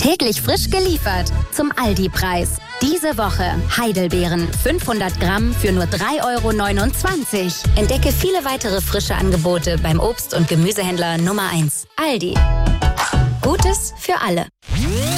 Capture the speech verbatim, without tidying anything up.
Täglich frisch geliefert zum Aldi-Preis. Diese Woche Heidelbeeren fünfhundert Gramm für nur drei Euro neunundzwanzig. Entdecke viele weitere frische Angebote beim Obst- und Gemüsehändler Nummer eins. Aldi. Gutes für alle.